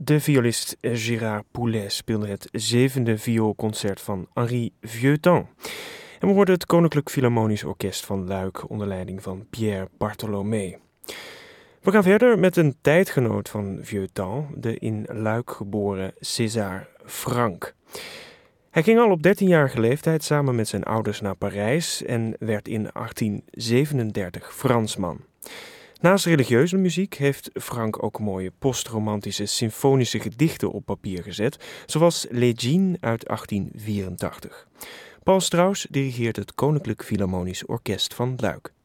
De violist Gérard Poulet speelde het 7e vioolconcert van Henri Vieuxtemps. En we hoorden het Koninklijk Philharmonisch Orkest van Luik onder leiding van Pierre Bartholomé. We gaan verder met een tijdgenoot van Vieuxtemps, de in Luik geboren César Franck. Hij ging al op 13-jarige leeftijd samen met zijn ouders naar Parijs en werd in 1837 Fransman. Naast religieuze muziek heeft Franck ook mooie postromantische symfonische gedichten op papier gezet, zoals L'Égine uit 1884. Paul Strauss dirigeert het Koninklijk Philharmonisch Orkest van Luik.